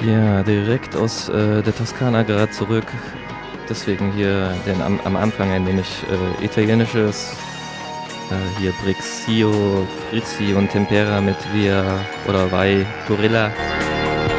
Ja, direkt aus der Toskana gerade zurück. Deswegen hier am Anfang ein wenig italienisches. Hier Brixio, Frizzi und Tempera mit Via oder Vai Gorilla.